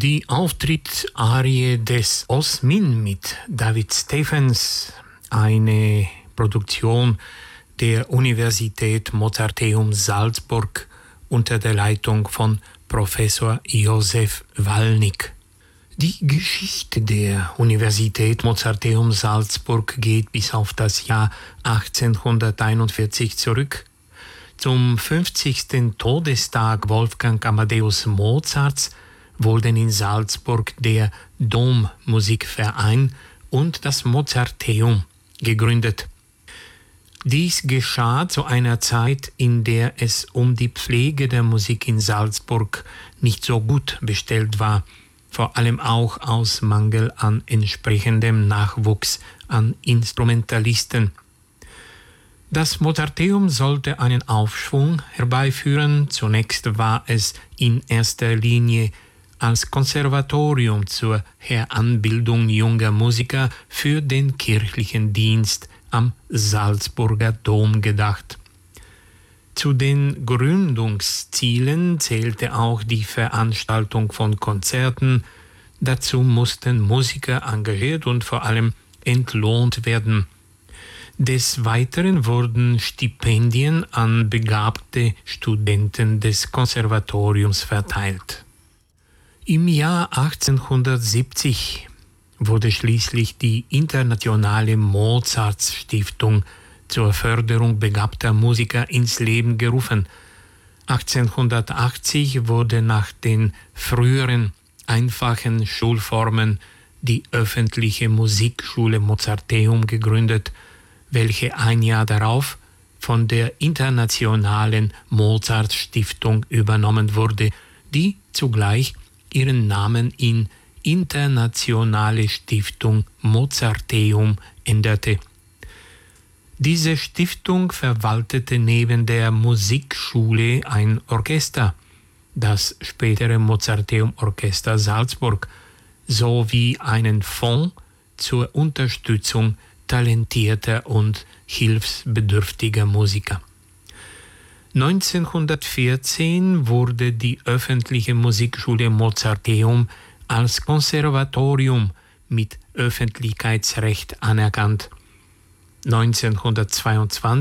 Die Auftrittsarie des Osmin mit David Stephens, eine Produktion der Universität Mozarteum Salzburg unter der Leitung von Professor Josef Walnick. Die Geschichte der Universität Mozarteum Salzburg geht bis auf das Jahr 1841 zurück. Zum 50. Todestag Wolfgang Amadeus Mozarts wurden in Salzburg der Dommusikverein und das Mozarteum gegründet. Dies geschah zu einer Zeit, in der es um die Pflege der Musik in Salzburg nicht so gut bestellt war, vor allem auch aus Mangel an entsprechendem Nachwuchs an Instrumentalisten. Das Mozarteum sollte einen Aufschwung herbeiführen. Zunächst war es in erster Linie als Konservatorium zur Heranbildung junger Musiker für den kirchlichen Dienst am Salzburger Dom gedacht. Zu den Gründungszielen zählte auch die Veranstaltung von Konzerten. Dazu mussten Musiker engagiert und vor allem entlohnt werden. Des Weiteren wurden Stipendien an begabte Studenten des Konservatoriums verteilt. Im Jahr 1870 wurde schließlich die Internationale Mozarts-Stiftung zur Förderung begabter Musiker ins Leben gerufen. 1880 wurde nach den früheren einfachen Schulformen die öffentliche Musikschule Mozarteum gegründet, welche ein Jahr darauf von der Internationalen Mozart-Stiftung übernommen wurde, die zugleich ihren Namen in Internationale Stiftung Mozarteum änderte. Diese Stiftung verwaltete neben der Musikschule ein Orchester, das spätere Mozarteum Orchester Salzburg, sowie einen Fonds zur Unterstützung talentierter und hilfsbedürftiger Musiker. 1914 wurde die öffentliche Musikschule Mozarteum als Konservatorium mit Öffentlichkeitsrecht anerkannt. 1922